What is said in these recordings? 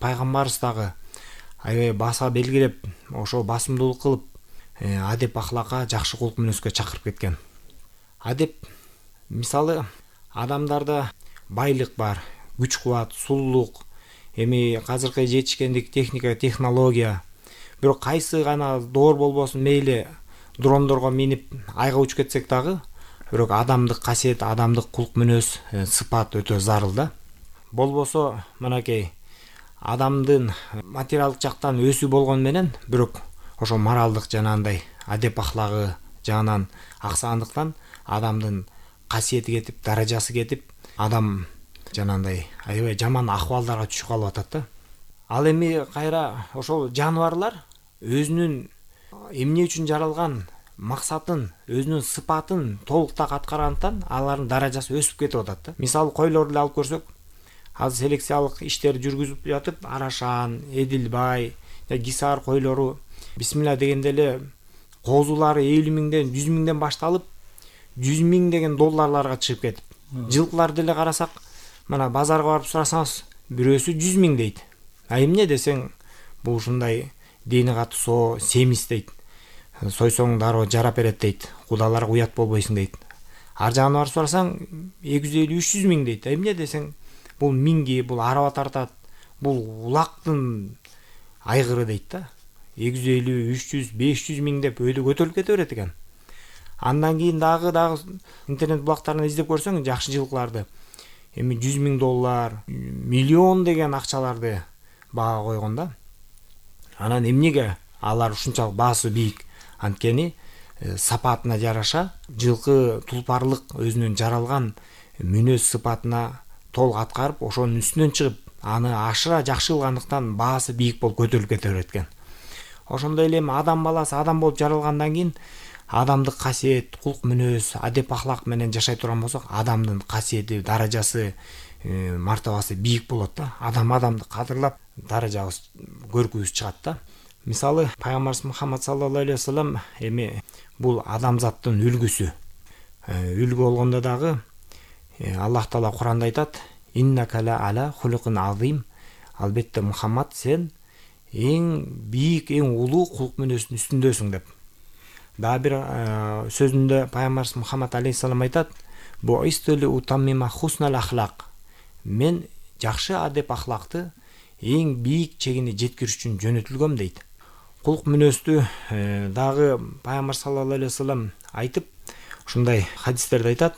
пайгамбарыбыз дагы аябай баса белгилеп, ошо басымдуулук кылып, адеп ахлакка, жакшы кулк мүнөзгө чакырып кеткен. Адеп мисалы адамдарда байлык бар, күч кубат, сулуулук, эми азыркы жетишкендик техника, технология. Бирок кайсы гана доор болбосун, мейли дрондорго минип айга учуп кетсек дагы, бирок адамдык касиет, адамдык кулк мүнөз, сыпат өтө зарыл да. Болбосо мынакей адамдын материалдык жактан өсүү болгон менен, бирок ошо моралдык жанагындай адеп ахлагы жагынан аксагандыктан адамдын касиети кетип, даражасы кетип, адам жанагындай аябай жаман акыбалдарга түшүп калып атат да. Ал эми кайра ошол жаныбарлар өзүнүн эмне үчүн жаралган максатын, өзүнүн сыпатын толук так аткаргандыктан алардын даражасы өсүп кетип атат да. Мисалы койлорду эле алып көрсөк, азыр селекциялык иштер жүргүзүп жатып, Арашан, Эдилбай, Гисар койлору бисмилла дегенде эле коозулары 50 миңден, 100 миңден башталып, 100 миң деген долларларга чыгып кетип. Жылкыларды эле карасак, мына базарга барып сурасаңыз, бирөөсү 100 миң дейт. А эмне десең, бул ушундай дени катуу соо, семиз дейт. Сойсоң дароо жарап берет дейт. Кудаларга уят болбойсуң дейт. Ар жагына барып сурасаң, 250-300 миң дейт. Эмне десең, бул миңги, бул араба тартат, бул улактын айгыры дейт да. 250, 300, 500 миң деп өйдө көтөрүлүп кете берет экен. Андан кийин дагы интернет булактарынан издеп көрсөң, жакшы жылкыларды эми 100 миң доллар, миллион деген акчаларды бага койгон да. Анан эмнеге алар ушунчалык баасы бийик? Анткени сапатына жараша жылкы тулпарлык өзүнүн жаралган мүнөз сыпатына толук аткарып, ошонун үстүнөн чыгып, аны ашыра жакшы кылгандыктан баасы бийик болуп көтөрүлүп кете берет экен. Ошондой эле адам баласы адам болуп жаралгандан кийин адамдык касиет, кулк мүнөз, адеп ахлак менен жашай турган болсок, адамдын касиети, даражасы, мартабасы бийик болот да. Адамды кадырлап, даражабыз, көркүбүз чыгат да. Мисалы пайгамбарыбыз Мухаммад саллаллаху алейхи вассалам эми бул адамзаттын үлгүсү. Үлгү болгондо дагы Аллах Таала Куранда айтат: "Иннака ла ала хулукун азим". Албетте Мухаммад, сен эң бийик, эң улуу кулк мүнөздүн үстүндөсүң деп. Дагы бир сөзүндө пайгамбарыбыз Мухаммад алейхиссалам айтат: "Бу истили утаммима хуснал ахлак". Мен жакшы адеп ахлакты эң бийик чегине жеткириш үчүн жөнөтүлгөм дейт. Кулк мүнөздү дагы пайгамбар саллаллаху алейхи вассалам айтып, ушундай хадистерде айтат: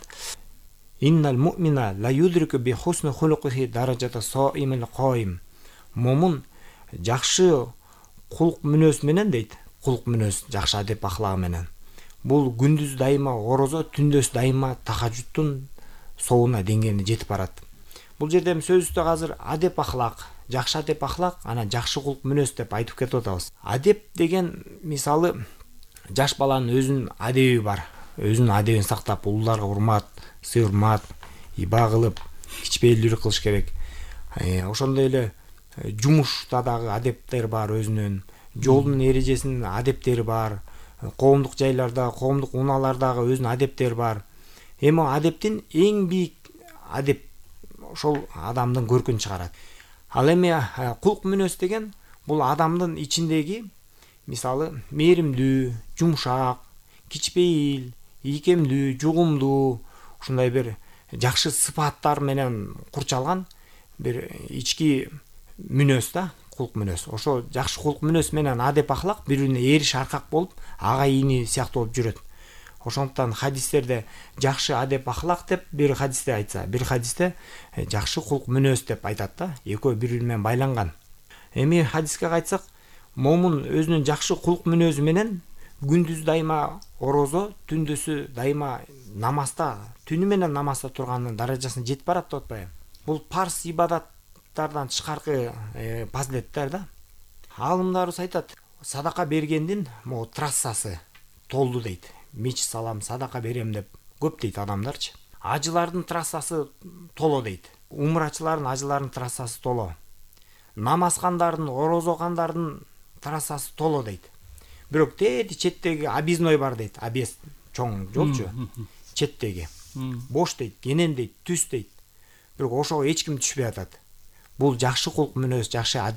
"Иннал му'мина ла юдрику би хусни хулукихи даражата соимил коим". Момун жакшы кулк мүнөз менен дейт. Кулк мүнөз, жакшы адеп ахлагы менен. Бул күндүз дайыма орозо, түндөс дайыма тахажжудтун соуна деңгээлине жетип барат. Бул жерде сөзүбүздө азыр адеп ахлак, жакшы адеп ахлак, анан жакшы кулк мүнөз деп айтып кетип атабыз. Адеп деген мисалы жаш баланын өзүнүн адеби бар. Өзүнүн адебин сактап, улууларга урмат, сый-урмат, иба кылып, кичпейилдүүлүк кылыш керек. Ошондой эле жумушта дагы адептер бар өзүнүн, жолдун эрежесинин адептери бар, коомдук жайларда, коомдук унаалардагы өзүнүн адептери бар. Эми адептин эң бийик адеп ошол адамдын көркүн чыгарат. Ал эми кулк мүнөз деген бул адамдын ичиндеги мисалы мээримдүү, жумшак, кичпейил, ийкемдүү, жугумдуу, ушундай бир жакшы сыпаттар менен курчалган бир ички мүнөз да, кулк мүнөз. Ошо жакшы кулк мүнөз менен адеп ахлак бири-бирине эриш аркак болуп, ага ини сыяктуу болуп жүрөт. Ошондуктан хадистерде жакшы адеп ахлак деп бир хадисте айтса, бир хадисте жакшы кулк мүнөз деп айтат да. Экөө бири-бири менен байланган. Эми хадиске кайтсак, момун өзүнүн жакшы кулк мүнөзү менен күндүз дайыма орозо, түндөсү дайыма намазда, түнү менен намазда турганын даражасына жетип барат деп атпайбы? Бул парз ибадаттардан тышкаркы фазилеттер да. Алымдарыбыз айтат, садака бергендин могу трассасы толду дейт. Меч салам, садака берем деп көп дейт адамдарчы. Ажылардын трассасы толо дейт. Умрачылардын ажыларынын трассасы толо. Намазкандардын, орозокандардын трассасы толо дейт. Бирок тети четтеги объездной бар дейт. Объезд чоң жолчу. Четтеги. Бош дейт, кенен дейт, түз дейт. Бирок ошого эч ким түшпөй атат. Бул жакшы кулк мүнөз, жакшы